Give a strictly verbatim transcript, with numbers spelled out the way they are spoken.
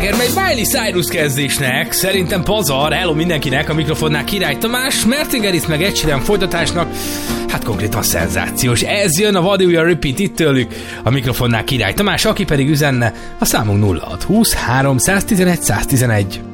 Megy Miley Cyrus kezdésnek, szerintem pazar, hello mindenkinek, a mikrofonnál Király Tamás, Mertingeris meg Ed Sheeran folytatásnak, hát konkrétan szenzációs. Ez jön a What Do You Repeat itt tőlük, a mikrofonnál Király Tamás, aki pedig üzenne a számunk nulla hat húsz három tizenegy száz tizenegy.